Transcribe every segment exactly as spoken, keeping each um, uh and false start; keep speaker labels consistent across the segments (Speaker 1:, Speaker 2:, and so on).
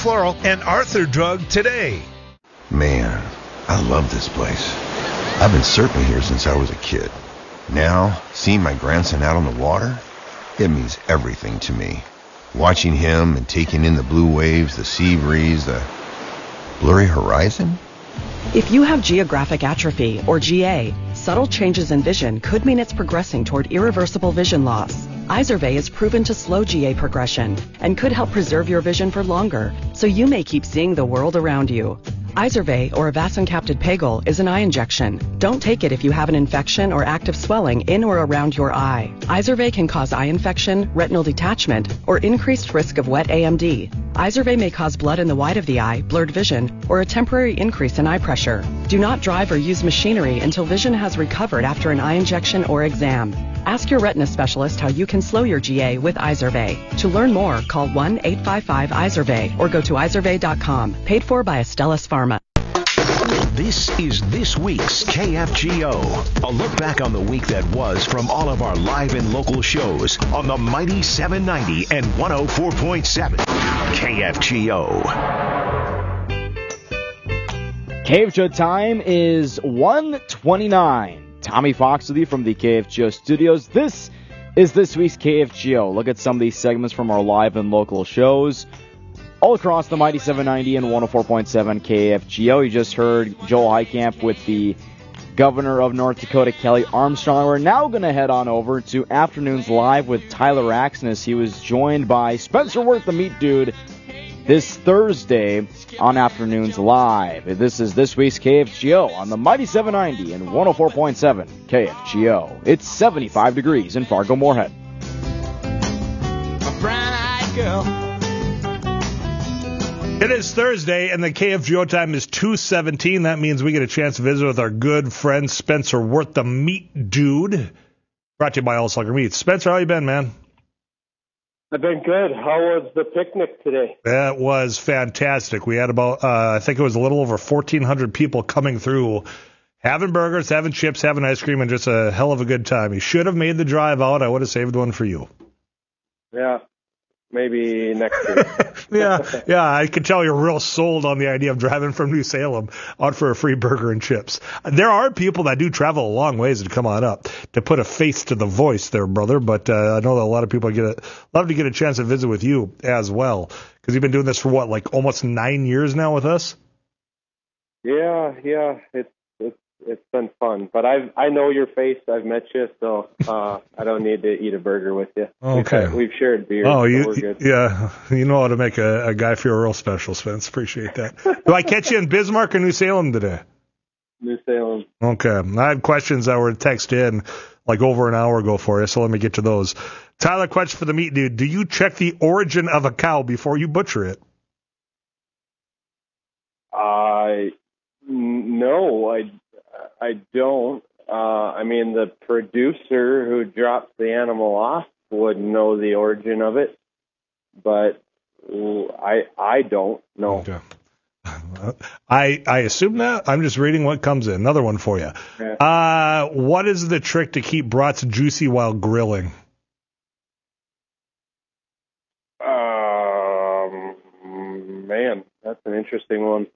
Speaker 1: Floral, and Arthur Drug today.
Speaker 2: Man, I love this place. I've been surfing here since I was a kid. Now, seeing my grandson out on the water, it means everything to me. Watching him and taking in the blue waves, the sea breeze, the blurry horizon.
Speaker 3: If you have geographic atrophy, or G A, subtle changes in vision could mean it's progressing toward irreversible vision loss. Izervay is proven to slow G A progression and could help preserve your vision for longer, so you may keep seeing the world around you. Izervay, or avacincaptad pegol, is an eye injection. Don't take it if you have an infection or active swelling in or around your eye. Izervay can cause eye infection, retinal detachment, or increased risk of wet A M D. Izervay may cause blood in the white of the eye, blurred vision, or a temporary increase in eye pressure. Do not drive or use machinery until vision has recovered after an eye injection or exam. Ask your retina specialist how you can slow your G A with Izervay. To learn more, call one eight five five Izervay or go to izervay dot com. Paid for by Astellas Pharma.
Speaker 4: This is this week's K F G O. A look back on the week that was from all of our live and local shows on the mighty seven ninety and one oh four point seven K F G O.
Speaker 5: K F G O time is one twenty-nine. Tommy Fox with you from the K F G O studios. This is this week's K F G O. Look at some of these segments from our live and local shows all across the mighty seven ninety and one oh four point seven K F G O. You just heard Joel Heitkamp with the Governor of North Dakota, Kelly Armstrong. We're now going to head on over to Afternoons Live with Tyler Axness. He was joined by Spencer Worth, the Meat Dude, this Thursday on Afternoons Live. This is this week's K F G O on the mighty seven ninety and one oh four point seven K F G O. It's seventy-five degrees in Fargo-Moorhead.
Speaker 1: A brown-eyed girl. It is Thursday, and the K F G O time is two seventeen. That means we get a chance to visit with our good friend Spencer Worth, the Meat Dude. Brought to you by All Slugger Meats. Spencer, how you been, man?
Speaker 6: I've been good. How was the picnic today?
Speaker 1: That was fantastic. We had about, uh, I think it was a little over fourteen hundred people coming through, having burgers, having chips, having ice cream, and just a hell of a good time. You should have made the drive out. I would have saved one for you.
Speaker 6: Yeah, maybe next year.
Speaker 1: yeah, yeah, I could tell you're real sold on the idea of driving from New Salem out for a free burger and chips. There are people that do travel a long ways to come on up to put a face to the voice there, brother, but uh, I know that a lot of people get a, love to get a chance to visit with you as well, because you've been doing this for, what, like almost nine years now with us?
Speaker 6: Yeah, yeah, it's it's it's been fun. But I I know your face. I've met you, so uh, I don't need to eat a burger with you.
Speaker 1: Okay.
Speaker 6: We've, we've shared beers,
Speaker 1: oh,
Speaker 6: so
Speaker 1: you,
Speaker 6: we're good.
Speaker 1: Yeah, you know how to make a, a guy feel real special, Spence. Appreciate that. Do I catch you in Bismarck or New Salem today?
Speaker 6: New Salem.
Speaker 1: Okay. I had questions that were texted in like over an hour ago for you, so let me get to those. Tyler, question for the Meat Dude. Do you check the origin of a cow before you butcher it?
Speaker 6: I no, I I don't. Uh, I mean, the producer who drops the animal off would know the origin of it, but I I don't know.
Speaker 1: Okay. I I assume that. I'm just reading what comes in. Another one for you.
Speaker 6: Yeah.
Speaker 1: Uh, what is the trick to keep brats juicy while grilling?
Speaker 6: Um, man, that's an interesting one.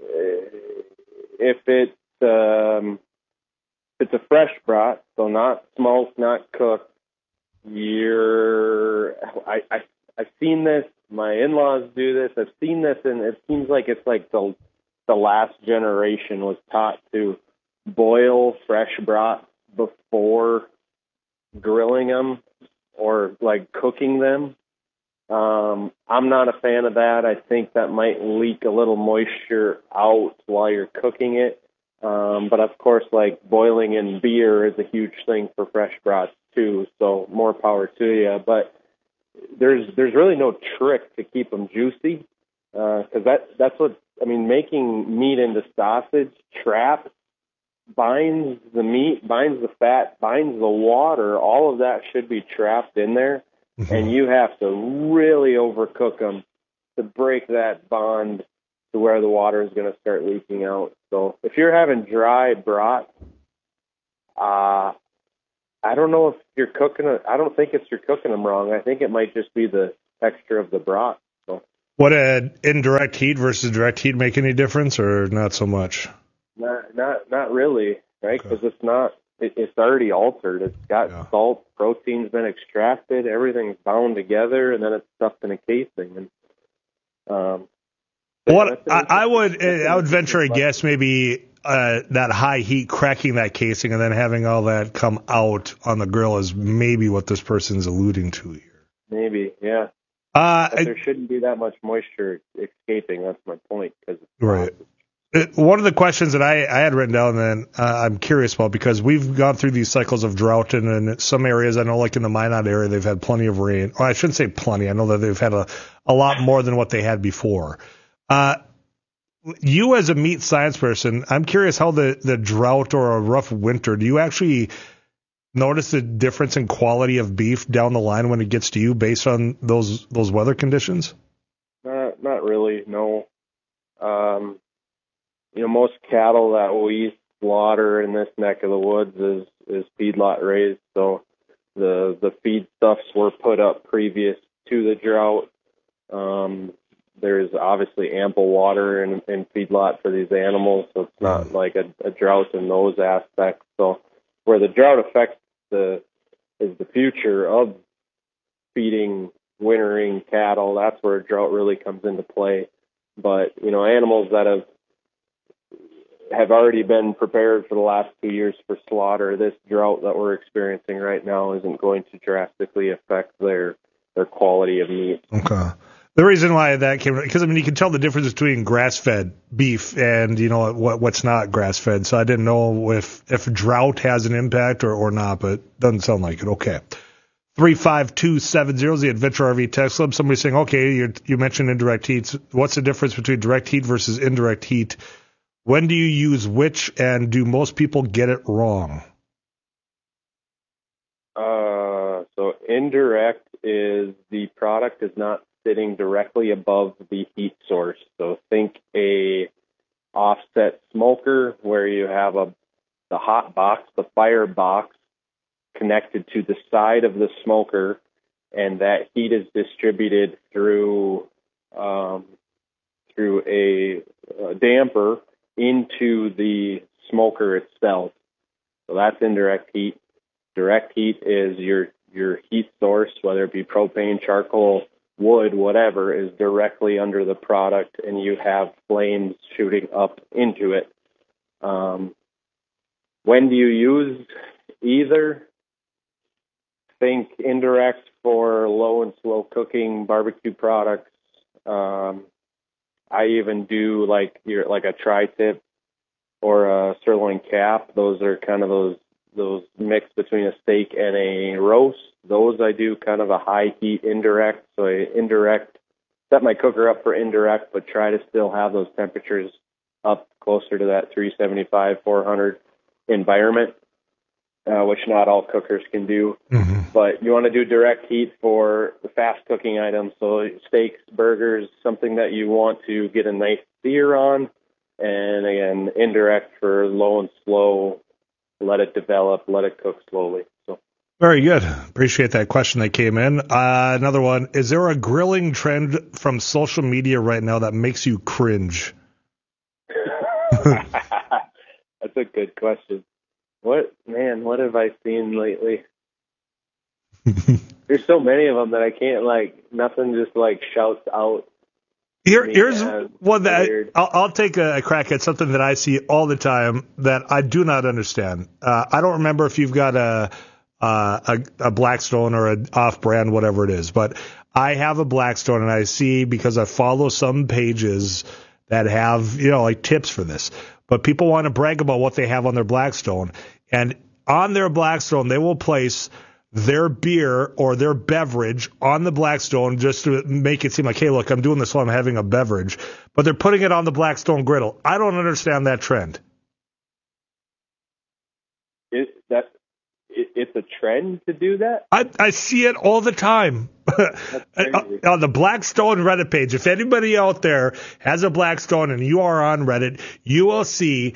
Speaker 6: If it's um, if it's a fresh brat, so not smoked, not cooked, you're I I I've seen this. My in-laws do this. I've seen this, and it seems like it's like the the last generation was taught to boil fresh brats before grilling them or like cooking them. Um, I'm not a fan of that. I think that might leak a little moisture out while you're cooking it. Um, but of course, like boiling in beer is a huge thing for fresh brats too. So more power to you. But there's there's really no trick to keep them juicy, because uh, that that's what I mean. Making meat into sausage traps, binds the meat, binds the fat, binds the water. All of that should be trapped in there, mm-hmm. and you have to really overcook them to break that bond to where the water is going to start leaking out. So if you're having dry brat, uh, I don't know if you're cooking it. I don't think it's you're cooking them wrong. I think it might just be the texture of the broth. So
Speaker 1: What did indirect heat versus direct heat make any difference, or not so much?
Speaker 6: Not not not really, right? Because okay. it's not. It, it's already altered. It's got yeah. salt, protein's been extracted, everything's bound together, and then it's stuffed in a casing. And um,
Speaker 1: what I, I would I would venture a guess maybe uh, that high heat cracking that casing and then having all that come out on the grill is maybe what this person's alluding to here.
Speaker 6: Maybe, yeah.
Speaker 1: Uh,
Speaker 6: but there I, shouldn't be that much moisture escaping. That's my point. Cause
Speaker 1: right. It, one of the questions that I, I had written down and uh, I'm curious about, because we've gone through these cycles of drought, and in some areas, I know like in the Minot area, they've had plenty of rain. Or I shouldn't say plenty. I know that they've had a, a lot more than what they had before. Uh, you as a meat science person, I'm curious how the, the drought or a rough winter, do you actually notice a difference in quality of beef down the line when it gets to you based on those those weather conditions?
Speaker 6: Not not really, no. Um, you know, most cattle that we slaughter in this neck of the woods is is feedlot raised, so the the feed stuffs were put up previous to the drought. Um, there's obviously ample water in, in feedlot for these animals, so it's not like a, a drought in those aspects. So where the drought affects the is the future of feeding wintering cattle, that's where drought really comes into play. But, you know, animals that have have already been prepared for the last two years for slaughter, this drought that we're experiencing right now isn't going to drastically affect their their quality of meat.
Speaker 1: Okay. The reason why that came, because I mean, you can tell the difference between grass-fed beef and, you know, what what's not grass-fed. So I didn't know if if drought has an impact or, or not, but it doesn't sound like it. Okay. three five two seven zero is the Adventure R V text club. Somebody's saying, okay, you you mentioned indirect heat. What's the difference between direct heat versus indirect heat? When do you use which, and do most people get it wrong?
Speaker 6: Uh, so indirect is the product is not sitting directly above the heat source. So think a offset smoker where you have a the hot box, the fire box, connected to the side of the smoker, and that heat is distributed through um, through a, a damper into the smoker itself. So that's indirect heat. Direct heat is your your heat source, whether it be propane, charcoal, wood, whatever, is directly under the product, and you have flames shooting up into it. Um, when do you use either? Think indirect for low and slow cooking barbecue products. Um, I even do like your like a tri-tip or a sirloin cap. Those are kind of those those mix between a steak and a roast. Those I do kind of a high heat indirect. So I indirect, set my cooker up for indirect, but try to still have those temperatures up closer to that three seventy-five, four hundred environment, uh, which not all cookers can do. Mm-hmm. But you want to do direct heat for the fast cooking items. So steaks, burgers, something that you want to get a nice sear on. And again, indirect for low and slow, let it develop, let it cook slowly. So.
Speaker 1: Very good. Appreciate that question that came in. Uh, another one. Is there a grilling trend from social media right now that makes you cringe?
Speaker 6: That's a good question. What, man, what have I seen lately? There's so many of them that I can't, like, nothing just, like, shouts out.
Speaker 1: Here, here's one that I, I'll, I'll take a, a crack at something that I see all the time that I do not understand. Uh, I don't remember if you've got a, uh, a a Blackstone or an off-brand, whatever it is, but I have a Blackstone, and I see, because I follow some pages that have, you know, like tips for this, but people want to brag about what they have on their Blackstone, and on their Blackstone they will place their beer or their beverage on the Blackstone just to make it seem like, hey, look, I'm doing this while I'm having a beverage. But they're putting it on the Blackstone griddle. I don't understand that trend.
Speaker 6: Is that it, it's a trend to do that?
Speaker 1: I, I see it all the time. On the Blackstone Reddit page, if anybody out there has a Blackstone and you are on Reddit, you will see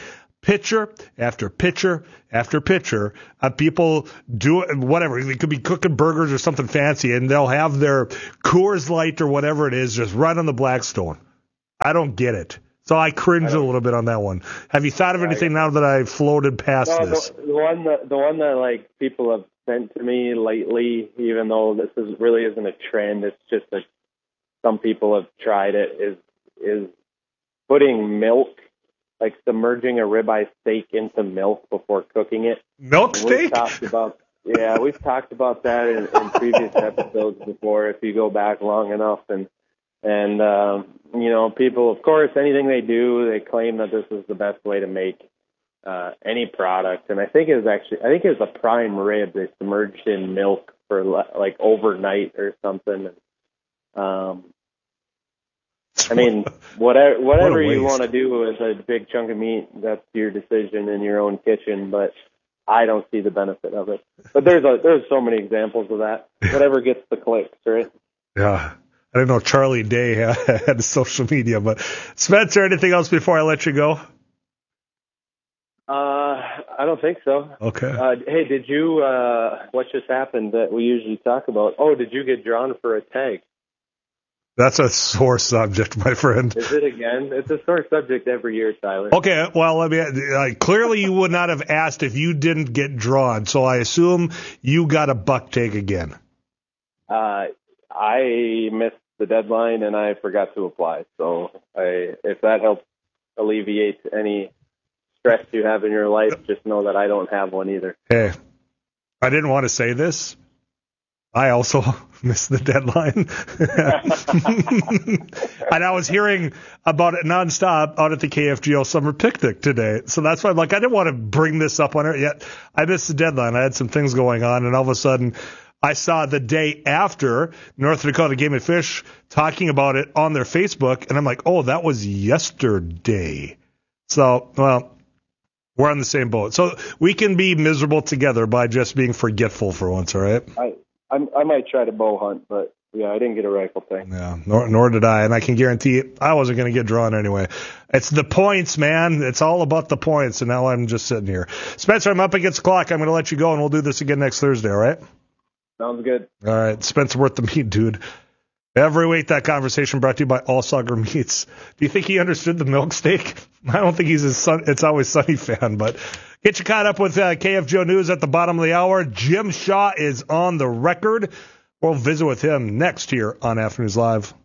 Speaker 1: Pitcher after pitcher after pitcher of people do whatever. They could be cooking burgers or something fancy, and they'll have their Coors Light or whatever it is just right on the Blackstone. I don't get it. So I cringe I a little bit on that one. Have you thought of anything now that I've floated past
Speaker 6: no,
Speaker 1: this?
Speaker 6: The, the one that the one that like people have sent to me lately, even though this is really isn't a trend, it's just that some people have tried it. Is is putting milk. Like submerging a ribeye steak into milk before cooking it.
Speaker 1: Milk
Speaker 6: and we've
Speaker 1: steak?
Speaker 6: Talked about, yeah, we've talked about that in, in previous episodes before. If you go back long enough, and and um, you know, people, of course, anything they do, they claim that this is the best way to make uh, any product. And I think it was actually, I think it was a prime rib they submerged in milk for like overnight or something. Um, I mean, whatever whatever
Speaker 1: what
Speaker 6: you want to do with a big chunk of meat, that's your decision in your own kitchen. But I don't see the benefit of it. But there's a, there's so many examples of that. Whatever gets the clicks, right?
Speaker 1: Yeah. I don't know. Charlie Day had social media, but Spencer, anything else before I let you go?
Speaker 6: Uh, I don't think so.
Speaker 1: Okay.
Speaker 6: Uh, hey, did you? Uh, what just happened that we usually talk about? Oh, did you get drawn for a tag?
Speaker 1: That's a sore subject, my friend.
Speaker 6: Is it again? It's a sore subject every year, Tyler.
Speaker 1: Okay, well, I mean, uh, clearly you would not have asked if you didn't get drawn, so I assume you got a buck tag again.
Speaker 6: Uh, I missed the deadline and I forgot to apply. So I, if that helps alleviate any stress you have in your life, just know that I don't have one either.
Speaker 1: Hey, I didn't want to say this. I also missed the deadline. And I was hearing about it nonstop out at the K F G O Summer Picnic today. So that's why I'm like, I didn't want to bring this up on it yet. I missed the deadline. I had some things going on, and all of a sudden I saw the day after North Dakota Game and Fish talking about it on their Facebook, and I'm like, oh, that was yesterday. So, well, we're on the same boat. So we can be miserable together by just being forgetful for once, all right?
Speaker 6: I, I, I might try to bow hunt, but yeah, I didn't get a rifle thing.
Speaker 1: Yeah, nor, nor did I, and I can guarantee I wasn't going to get drawn anyway. It's the points, man. It's all about the points, and now I'm just sitting here. Spencer, I'm up against the clock. I'm going to let you go, and we'll do this again next Thursday, all right?
Speaker 6: Sounds good. All
Speaker 1: right, Spencer worth the meat, dude. Every week, that conversation brought to you by All Sauger Meats. Do you think he understood the milk steak? I don't think he's a sun, It's Always Sunny fan, but get you caught up with uh, K F G O News at the bottom of the hour. Jim Shaw is on the record. We'll visit with him next here on Afternoons Live.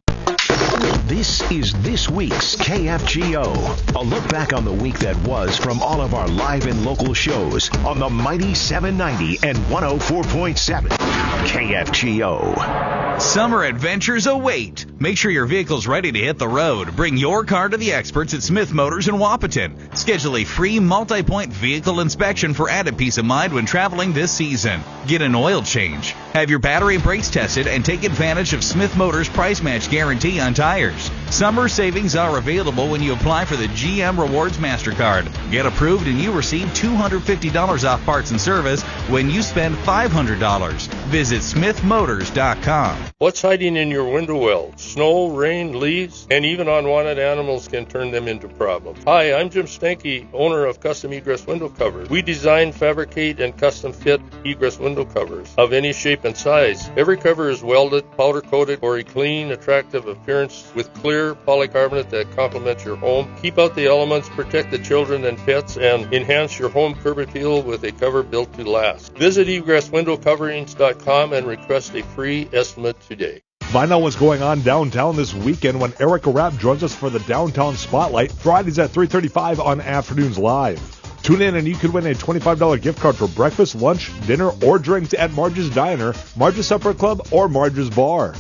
Speaker 4: This is this week's K F G O. A look back on the week that was from all of our live and local shows on the Mighty seven ninety and one oh four point seven K F G O.
Speaker 7: Summer adventures await. Make sure your vehicle's ready to hit the road. Bring your car to the experts at Smith Motors in Wapaton. Schedule a free multi-point vehicle inspection for added peace of mind when traveling this season. Get an oil change. Have your battery and brakes tested and take advantage of Smith Motors price match guarantee on tires. Summer savings are available when you apply for the G M Rewards MasterCard. Get approved and you receive two hundred fifty dollars off parts and service when you spend five hundred dollars. Visit smith motors dot com.
Speaker 8: What's hiding in your window well? Snow, rain, leaves, and even unwanted animals can turn them into problems. Hi, I'm Jim Stanky, owner of Custom Egress Window Covers. We design, fabricate, and custom fit egress window covers of any shape and size. Every cover is welded, powder coated for a clean, attractive appearance with clear polycarbonate that complements your home. Keep out the elements, protect the children and pets, and enhance your home curb appeal with a cover built to last. Visit egress window coverings dot com and request a free estimate today.
Speaker 9: Find out what's going on downtown this weekend when Erica Rapp joins us for the Downtown Spotlight, Fridays at three thirty-five on Afternoons Live. Tune in and you could win a twenty-five dollars gift card for breakfast, lunch, dinner, or drinks at Marge's Diner, Marge's Supper Club, or Marge's Bar.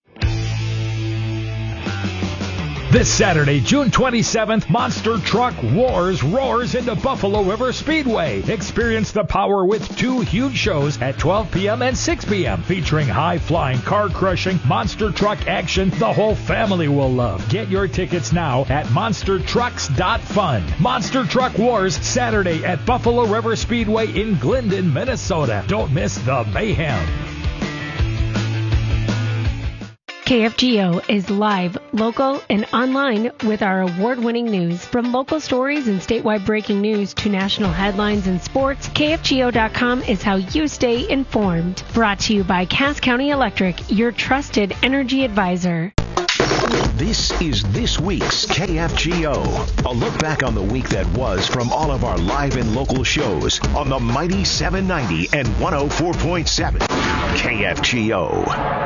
Speaker 10: This Saturday, June twenty-seventh, Monster Truck Wars roars into Buffalo River Speedway. Experience the power with two huge shows at twelve p.m. and six p.m. featuring high-flying, car-crushing monster truck action the whole family will love. Get your tickets now at monster trucks dot fun. Monster Truck Wars, Saturday at Buffalo River Speedway in Glendon, Minnesota. Don't miss the mayhem.
Speaker 11: K F G O is live, local, and online with our award-winning news. From local stories and statewide breaking news to national headlines and sports, K F G O dot com is how you stay informed. Brought to you by Cass County Electric, your trusted energy advisor.
Speaker 4: This is this week's K F G O. A look back on the week that was from all of our live and local shows on the Mighty seven ninety and one oh four point seven K F G O.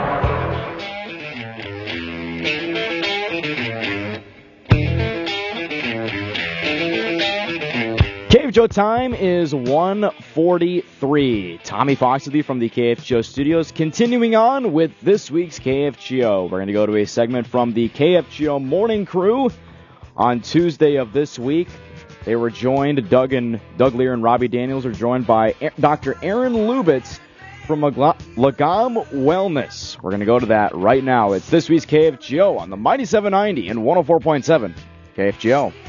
Speaker 5: K F G O time is one forty-three. Tommy Fox with you from the K F G O studios. Continuing on with this week's K F G O. We're going to go to a segment from the K F G O morning crew on Tuesday of this week. They were joined, Doug and Doug Lear and Robbie Daniels are joined by Doctor Aaron Lubitz from Lagam Wellness. We're going to go to that right now. It's this week's K F G O on the Mighty seven ninety and one oh four point seven K F G O.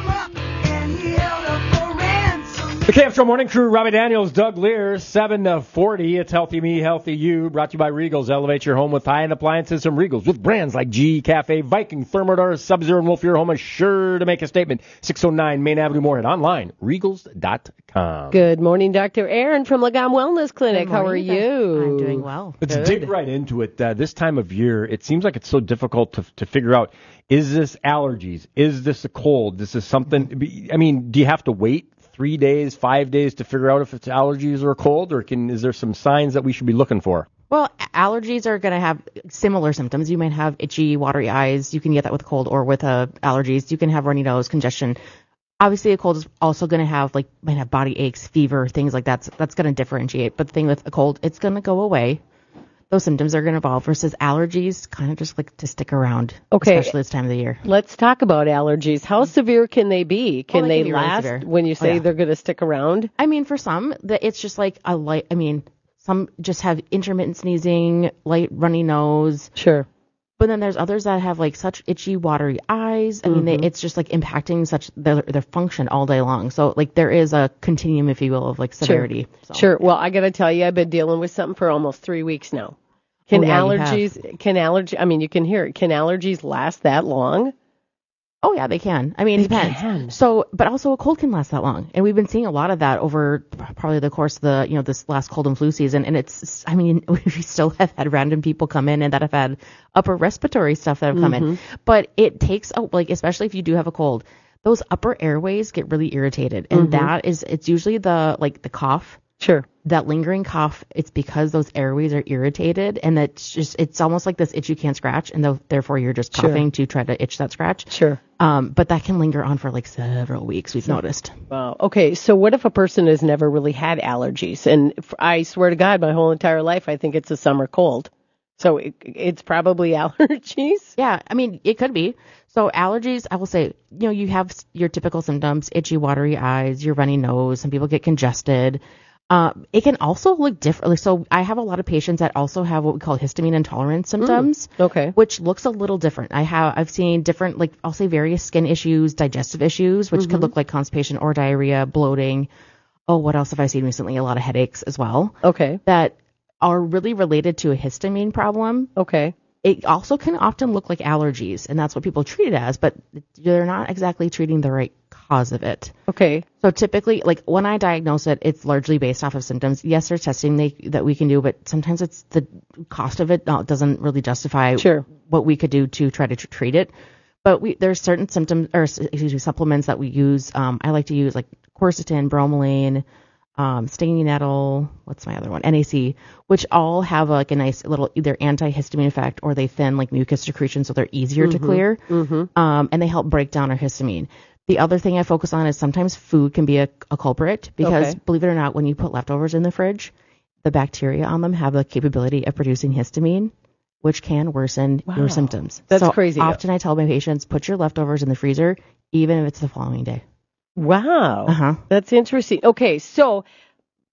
Speaker 12: The K F G O Morning Crew, Robbie Daniels, Doug Lear, seven to forty. It's Healthy Me, Healthy You, brought to you by Regals. Elevate your home with high-end appliances from Regals, with brands like G E Cafe, Viking, Thermador, Sub-Zero, and Wolf. Your home is sure to make a statement. six oh nine Main Avenue, Moorhead. Online, regals dot com.
Speaker 13: Good morning, Doctor Aaron from Lagam Wellness Clinic.
Speaker 14: Morning,
Speaker 13: How are you?
Speaker 14: I'm doing well.
Speaker 12: Let's
Speaker 13: Good.
Speaker 12: dig right into it. Uh, this time of year, it seems like it's so difficult to to figure out, is this allergies? Is this a cold? This is something, I mean, do you have to wait three days, five days to figure out if it's allergies or a cold, or can is there some signs that we should be looking for?
Speaker 14: Well, allergies are going to have similar symptoms. You might have itchy, watery eyes. You can get that with a cold or with uh, allergies. You can have runny nose, congestion. Obviously, a cold is also going to have, like, might have body aches, fever, things like that. So that's going to differentiate. But the thing with a cold, it's going to go away. Those symptoms are going to evolve versus allergies kind of just like to stick around,
Speaker 13: okay.
Speaker 14: especially this time of the year.
Speaker 13: Let's talk about allergies. How severe can they be? Can
Speaker 14: well, they,
Speaker 13: they
Speaker 14: can be
Speaker 13: last
Speaker 14: really
Speaker 13: when you say
Speaker 14: oh, yeah.
Speaker 13: they're going to stick around?
Speaker 14: I mean, for some, the, it's just like a light, I mean, some just have intermittent sneezing, light runny nose.
Speaker 13: Sure.
Speaker 14: But then there's others that have like such itchy, watery eyes. I mean,
Speaker 13: Mm-hmm.
Speaker 14: they, it's just like impacting such their, their function all day long. So like there is a continuum, if you will, of like severity.
Speaker 13: Sure.
Speaker 14: So,
Speaker 13: sure. Well, I got to tell you, I've been dealing with something for almost three weeks now. Can
Speaker 14: Oh, yeah, you
Speaker 13: allergies, can allergy, I mean, you can hear it. Can allergies last that long?
Speaker 14: Oh, yeah, they can. I mean, it
Speaker 13: They
Speaker 14: depends.
Speaker 13: can.
Speaker 14: So, but also a cold can last that long. And we've been seeing a lot of that over probably the course of the, you know, this last cold and flu season. And it's, I mean, we still have had random people come in and that have had upper respiratory stuff that have come
Speaker 13: Mm-hmm.
Speaker 14: in. But it takes, oh, like, especially if you do have a cold, those upper airways get really irritated. And
Speaker 13: Mm-hmm.
Speaker 14: that is, it's usually the, like, the cough.
Speaker 13: Sure.
Speaker 14: That lingering cough, it's because those airways are irritated, and it's just, it's almost like this itch you can't scratch, and th- therefore you're just
Speaker 13: Sure.
Speaker 14: coughing to try to itch that scratch.
Speaker 13: Sure.
Speaker 14: Um, but that can linger on for like several weeks, we've noticed.
Speaker 13: Wow. Okay. So what if a person has never really had allergies? And f- I swear to God, my whole entire life, I think it's a summer cold. So it, it's probably allergies.
Speaker 14: Yeah, I mean, it could be. So allergies, I will say, you know, you have s- your typical symptoms, itchy, watery eyes, your runny nose, some people get congested. Uh, it can also look different. So I have a lot of patients that also have what we call histamine intolerance symptoms,
Speaker 13: Mm, okay.
Speaker 14: which looks a little different. I have, I've seen different, like I'll say various skin issues, digestive issues, which
Speaker 13: Mm-hmm.
Speaker 14: could look like constipation or diarrhea, bloating. Oh, what else have I seen recently? A lot of headaches as well.
Speaker 13: Okay.
Speaker 14: That are really related to a histamine problem.
Speaker 13: Okay.
Speaker 14: It also can often look like allergies, and that's what people treat it as, but they're not exactly treating the right cause of it.
Speaker 13: Okay.
Speaker 14: So typically, like when I diagnose it, it's largely based off of symptoms. Yes, there's testing they, that we can do, but sometimes it's the cost of it uh, doesn't really justify
Speaker 13: Sure.
Speaker 14: what we could do to try to tr- treat it. But we there's certain symptoms or excuse me, supplements that we use. Um, I like to use like quercetin, bromelain, um, stinging nettle. What's my other one? N A C, which all have like a nice little either antihistamine effect or they thin like mucus secretion, so they're easier to clear.
Speaker 13: Mm-hmm.
Speaker 14: Um, and they help break down our histamine. The other thing I focus on is sometimes food can be a, a culprit because,
Speaker 13: Okay.
Speaker 14: believe it or not, when you put leftovers in the fridge, the bacteria on them have the capability of producing histamine, which can worsen
Speaker 13: Wow.
Speaker 14: your symptoms.
Speaker 13: That's
Speaker 14: so
Speaker 13: crazy.
Speaker 14: Often I tell my patients, put your leftovers in the freezer, even if it's the following day.
Speaker 13: Wow.
Speaker 14: Uh-huh.
Speaker 13: That's interesting. Okay. So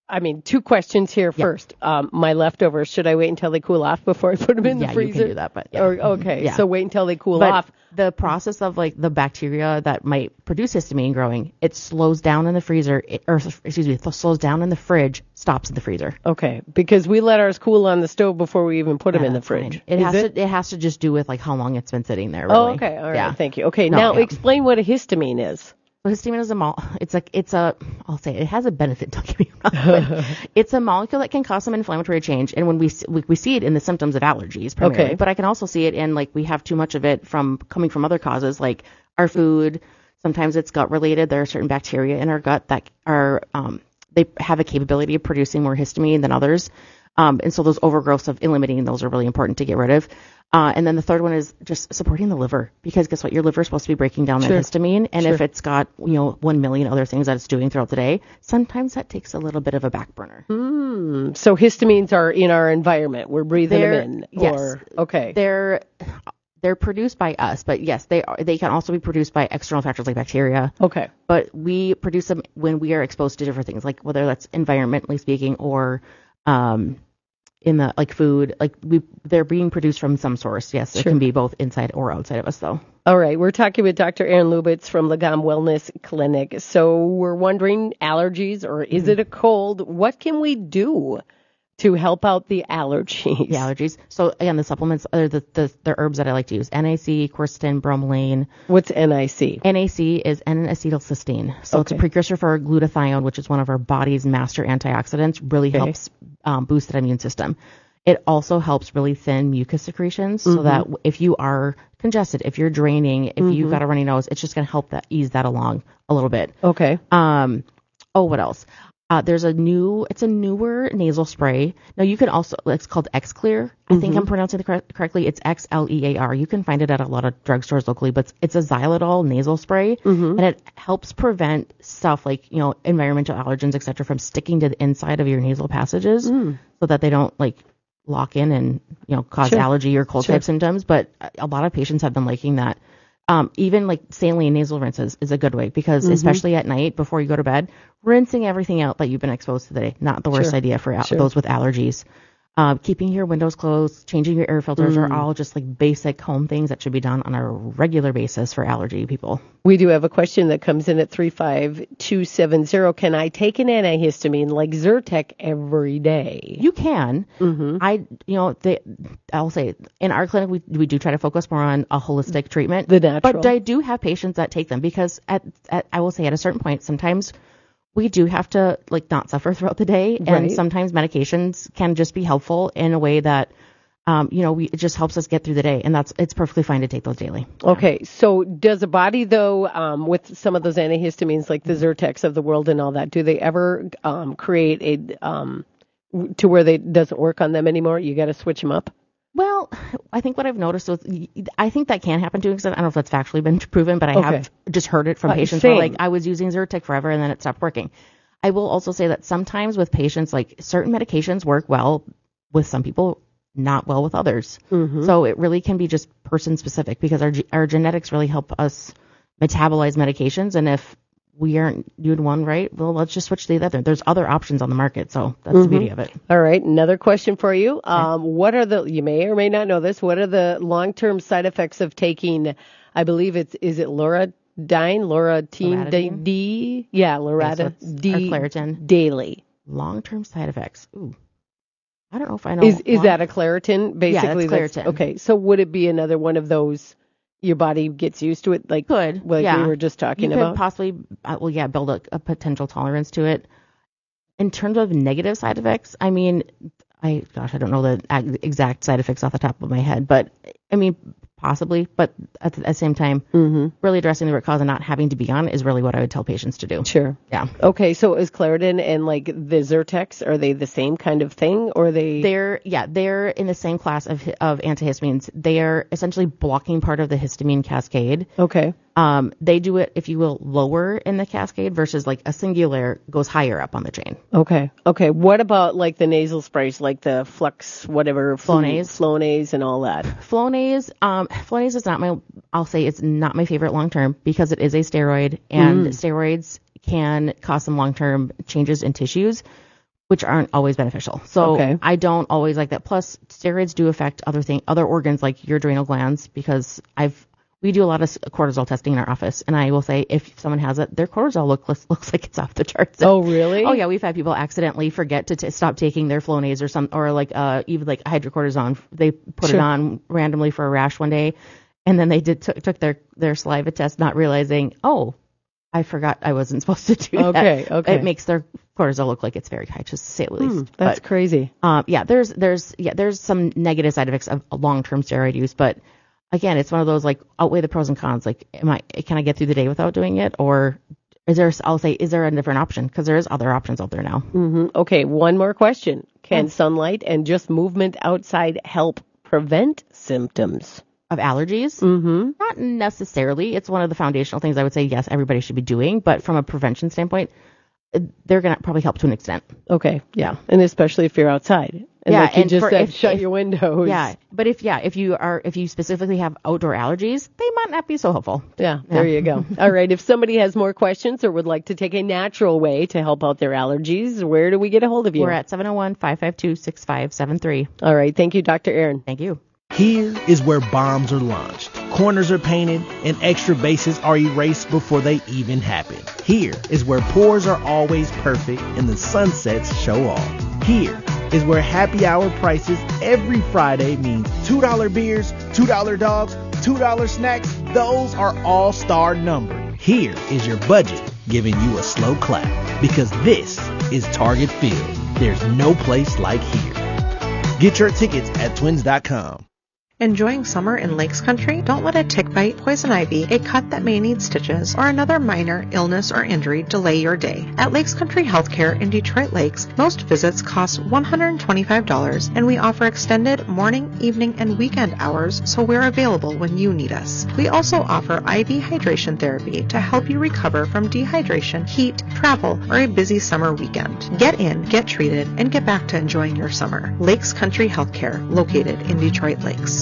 Speaker 13: I mean, two questions here.
Speaker 14: Yeah.
Speaker 13: First, um, my leftovers, should I wait until they cool off before I put them in
Speaker 14: yeah,
Speaker 13: the freezer?
Speaker 14: you can do that, but yeah.
Speaker 13: Or, okay,
Speaker 14: Yeah.
Speaker 13: so wait until they cool
Speaker 14: but
Speaker 13: off.
Speaker 14: The process of like the bacteria that might produce histamine growing, it slows down in the freezer, it, or excuse me, it slows down in the fridge, stops in the freezer.
Speaker 13: Okay, because we let ours cool on the stove before we even put
Speaker 14: Yeah,
Speaker 13: them in the
Speaker 14: that's
Speaker 13: fridge.
Speaker 14: fine. It
Speaker 13: Is
Speaker 14: has
Speaker 13: it?
Speaker 14: to it has to just do with like how long it's been sitting there. Really.
Speaker 13: Oh, okay, all right,
Speaker 14: Yeah.
Speaker 13: thank you. Okay,
Speaker 14: No,
Speaker 13: now
Speaker 14: yeah.
Speaker 13: explain what a histamine is.
Speaker 14: So histamine is a mol. It's like it's a. I'll say it, it has a benefit. Don't get me wrong. But it's a molecule that can cause some inflammatory change, and when we we, we see it in the symptoms of allergies primarily.
Speaker 13: Okay.
Speaker 14: But I can also see it in like we have too much of it from coming from other causes like our food. Sometimes it's gut related. There are certain bacteria in our gut that are um, they have a capability of producing more histamine than others. Um, and so those overgrowths of eliminating those are really important to get rid of. Uh, and then the third one is just supporting the liver, because guess what? Your liver is supposed to be breaking down
Speaker 13: Sure.
Speaker 14: that histamine. And
Speaker 13: Sure.
Speaker 14: if it's got, you know, one million other things that it's doing throughout the day, sometimes that takes a little bit of a back burner.
Speaker 13: Mm, so histamines are in our environment. We're breathing
Speaker 14: They're-
Speaker 13: them in.
Speaker 14: yes.
Speaker 13: Or, okay.
Speaker 14: They're, they're produced by us, but yes, they are, they can also be produced by external factors like bacteria.
Speaker 13: Okay.
Speaker 14: But we produce them when we are exposed to different things, like whether that's environmentally speaking or, um, in the like food, like we they're being produced from some source. Yes, it
Speaker 13: Sure.
Speaker 14: can be both inside or outside of us, though.
Speaker 13: All right, we're talking with Doctor Aaron Lubitz from Lagom Wellness Clinic. So we're wondering, allergies, or is it a cold? What can we do to help out the allergies?
Speaker 14: The allergies. So again, the supplements are the, the the herbs that I like to use: N A C, quercetin, bromelain.
Speaker 13: What's N I C?
Speaker 14: N A C is N-acetylcysteine. So it's a
Speaker 13: Okay.
Speaker 14: precursor for glutathione, which is one of our body's master antioxidants. Really
Speaker 13: Okay.
Speaker 14: helps um, boost that immune system. It also helps really thin mucus secretions, so
Speaker 13: Mhm.
Speaker 14: that if you are congested, if you're draining, if you've
Speaker 13: Mhm.
Speaker 14: got a runny nose, it's just going to help that ease that along a little bit.
Speaker 13: Okay.
Speaker 14: Um, oh, what else? Uh, there's a new, it's a newer nasal spray. Now you can also, it's called X-Clear. I think
Speaker 13: Mhm.
Speaker 14: I'm pronouncing it correct, correctly. It's X L E A R. You can find it at a lot of drugstores locally, but it's, it's a xylitol nasal spray,
Speaker 13: Mhm.
Speaker 14: and it helps prevent stuff like, you know, environmental allergens, et cetera, from sticking to the inside of your nasal passages,
Speaker 13: Mm.
Speaker 14: so that they don't like lock in and, you know, cause
Speaker 13: Sure.
Speaker 14: allergy or cold
Speaker 13: Sure.
Speaker 14: type symptoms. But a lot of patients have been liking that. Um, even like saline nasal rinses is a good way, because
Speaker 13: Mhm.
Speaker 14: especially at night before you go to bed, rinsing everything out that you've been exposed to today, not the worst
Speaker 13: Sure.
Speaker 14: idea for al-
Speaker 13: Sure.
Speaker 14: those with allergies. Uh, keeping your windows closed, changing your air filters
Speaker 13: Mm.
Speaker 14: are all just like basic home things that should be done on a regular basis for allergy people.
Speaker 13: We do have a question that comes in at three five two seven zero. Can I take an antihistamine like Zyrtec every day?
Speaker 14: You can.
Speaker 13: Mm-hmm.
Speaker 14: I, you know, they, I'll say in our clinic, we, we do try to focus more on a holistic treatment.
Speaker 13: The natural.
Speaker 14: But I do have patients that take them because at, at I will say at a certain point, sometimes we do have to like not suffer throughout the day. And
Speaker 13: Right.
Speaker 14: sometimes medications can just be helpful in a way that, um, you know, we, it just helps us get through the day. And that's, it's perfectly fine to take those daily.
Speaker 13: Okay, so does a body, though, um, with some of those antihistamines like the Zyrtecs of the world and all that, do they ever um, create a um, w- to where they doesn't work on them anymore? You got to switch them up.
Speaker 14: Well, I think what I've noticed was, I think that can happen too, because I don't know if that's factually been proven, but I
Speaker 13: Okay.
Speaker 14: have just heard it from
Speaker 13: Uh,
Speaker 14: patients where
Speaker 13: same.
Speaker 14: like I was using Zyrtec forever and then it stopped working. I will also say that sometimes with patients, like certain medications work well with some people, not well with others.
Speaker 13: Mhm.
Speaker 14: So it really can be just person specific, because our ge- our genetics really help us metabolize medications, and if we aren't doing one right, well, let's just switch to the other. There's other options on the market, so that's the
Speaker 13: Mhm.
Speaker 14: beauty of it.
Speaker 13: All right, another question for you. Um, what are the, you may or may not know this, what are the long-term side effects of taking, I believe it's, is it Loratadine, Loratine D,
Speaker 14: Loratadine?
Speaker 13: D? Yeah,
Speaker 14: Okay, so it's
Speaker 13: Loratadine
Speaker 14: our Claritin.
Speaker 13: daily.
Speaker 14: Long-term side effects. Ooh. I don't know if I know.
Speaker 13: Is is
Speaker 14: long-
Speaker 13: that a Claritin? Basically,
Speaker 14: that's Claritin.
Speaker 13: okay. So would it be another one of those? Your body gets used to it, like
Speaker 14: Could,
Speaker 13: like
Speaker 14: yeah.
Speaker 13: we were just talking
Speaker 14: you
Speaker 13: about.
Speaker 14: could possibly, uh, well, yeah, build a, a potential tolerance to it. In terms of negative side effects, I mean, I gosh, I don't know the ag- exact side effects off the top of my head, but I mean, possibly. But at the, at the same time,
Speaker 13: mm-hmm.
Speaker 14: really addressing the root cause and not having to be on is really what I would tell patients to do.
Speaker 13: Sure.
Speaker 14: Yeah.
Speaker 13: Okay, so is Claritin and like the Zyrtecs, are they the same kind of thing, or are they?
Speaker 14: They're yeah, they're in the same class of of antihistamines. They are essentially blocking part of the histamine cascade.
Speaker 13: Okay.
Speaker 14: Um, they do it, if you will, lower in the cascade versus like a singular goes higher up on the chain.
Speaker 13: Okay. Okay. What about like the nasal sprays, like the Flux, whatever,
Speaker 14: Flonase.
Speaker 13: Flonase, and all that?
Speaker 14: Flonase, um, Flonase is not my, I'll say it's not my favorite long term, because it is a steroid, and
Speaker 13: Mm.
Speaker 14: steroids can cause some long term changes in tissues. which aren't always beneficial. So
Speaker 13: Okay.
Speaker 14: I don't always like that. Plus, steroids do affect other thing, other organs like your adrenal glands, because I've we do a lot of cortisol testing in our office, and I will say if someone has it, their cortisol look, looks like it's off the charts.
Speaker 13: Oh, really?
Speaker 14: Oh, yeah. We've had people accidentally forget to t- stop taking their Flonase or some, or like uh, even like hydrocortisone. They put
Speaker 13: Sure.
Speaker 14: it on randomly for a rash one day, and then they did t- took their their saliva test, not realizing, oh, I forgot I wasn't supposed to do that.
Speaker 13: Okay, okay.
Speaker 14: It makes their cortisol look like it's very high, just to say the least.
Speaker 13: Hmm, that's
Speaker 14: But,
Speaker 13: crazy.
Speaker 14: um, yeah, there's there's yeah there's some negative side effects of long-term steroid use, but again, it's one of those like outweigh the pros and cons. Like, am I can I get through the day without doing it, or is there? I'll say, is there a different option? Because there is other options out there now.
Speaker 13: hmm Okay, one more question. Can sunlight and just movement outside help prevent symptoms
Speaker 14: of allergies?
Speaker 13: Mm-hmm.
Speaker 14: Not necessarily. It's one of the foundational things I would say, yes, everybody should be doing. But from a prevention standpoint, they're going to probably help to an extent.
Speaker 13: Okay, yeah, and especially if you're outside. And
Speaker 14: yeah,
Speaker 13: like you
Speaker 14: and
Speaker 13: just
Speaker 14: for
Speaker 13: said,
Speaker 14: if,
Speaker 13: shut
Speaker 14: if,
Speaker 13: your windows.
Speaker 14: Yeah, but if yeah, if you are if you specifically have outdoor allergies, they might not be so helpful.
Speaker 13: Yeah, there you go. All right, if somebody has more questions or would like to take a natural way to help out their allergies, where do we get a hold of you?
Speaker 14: We're at seven oh one, five five two, six five seven three.
Speaker 13: All right, thank you, Doctor Aaron.
Speaker 14: Thank you.
Speaker 15: Here is where bombs are launched, corners are painted, and extra bases are erased before they even happen. Here is where pours are always perfect and the sunsets show off. Here is where happy hour prices every Friday means two dollar beers, two dollar dogs, two dollar snacks. Those are all-star numbered. Here is your budget giving you a slow clap, because this is Target Field. There's no place like here. Get your tickets at twins dot com.
Speaker 16: Enjoying summer in Lakes Country? Don't let a tick bite, poison ivy, a cut that may need stitches, or another minor illness or injury delay your day. At Lakes Country Healthcare in Detroit Lakes, most visits cost one hundred twenty-five dollars, and we offer extended morning, evening, and weekend hours, so we're available when you need us. We also offer I V hydration therapy to help you recover from dehydration, heat, travel, or a busy summer weekend. Get in, get treated, and get back to enjoying your summer. Lakes Country Healthcare, located in Detroit Lakes.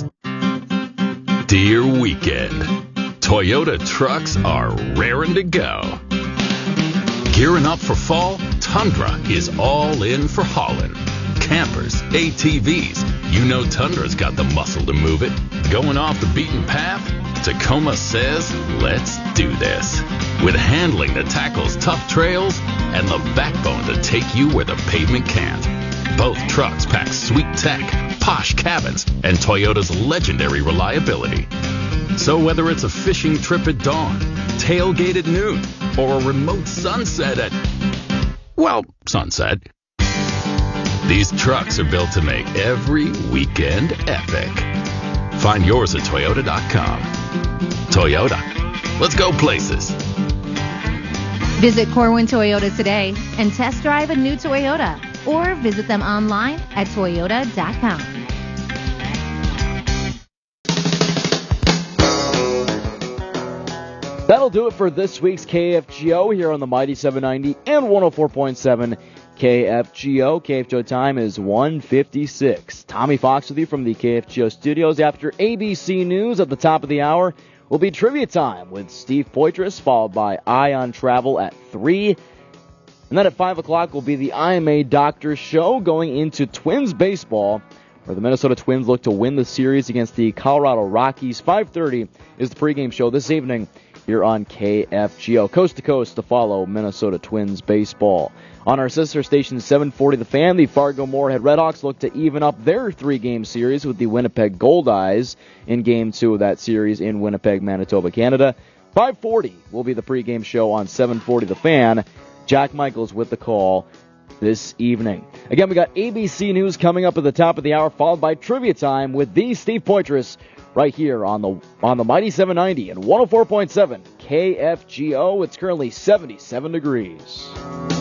Speaker 17: Dear weekend, Toyota trucks are raring to go. Gearing up for fall, Tundra is all in for hauling. Campers, A T Vs, you know Tundra's got the muscle to move it. Going off the beaten path? Tacoma says, let's do this. With handling that tackles tough trails and the backbone to take you where the pavement can't. Both trucks pack sweet tech, posh cabins, and Toyota's legendary reliability. So whether it's a fishing trip at dawn, tailgate at noon, or a remote sunset at, well, sunset, these trucks are built to make every weekend epic. Find yours at Toyota dot com. Toyota. Let's go places.
Speaker 18: Visit Corwin Toyota today and test drive a new Toyota, or visit them online at Toyota dot com.
Speaker 5: That'll do it for this week's K F G O here on the Mighty seven ninety and one oh four point seven K F G O. K F G O time is one fifty-six. Tommy Fox with you from the K F G O studios. After A B C News at the top of the hour will be trivia time with Steve Poitras, followed by Eye on Travel at three. And then at five o'clock will be the I M A Doctor Show going into Twins baseball, where the Minnesota Twins look to win the series against the Colorado Rockies. five thirty is the pregame show this evening here on K F G O. Coast to coast to follow Minnesota Twins baseball. On our sister station, seven forty The Fan, the Fargo-Moorhead Redhawks look to even up their three-game series with the Winnipeg Goldeyes in Game two of that series in Winnipeg, Manitoba, Canada. five forty will be the pregame show on seven forty The Fan. Jack Michaels with the call this evening. Again, we got A B C News coming up at the top of the hour, followed by Trivia Time with the Steve Poitras right here on the on the Mighty seven ninety and one oh four point seven K F G O. It's currently seventy-seven degrees.